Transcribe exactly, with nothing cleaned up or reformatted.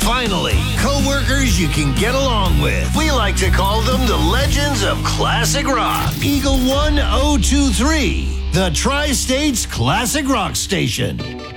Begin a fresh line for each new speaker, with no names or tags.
Finally, co-workers you can get along with. We like to call them the legends of classic rock. Eagle one oh two three, the Tri-States Classic Rock Station.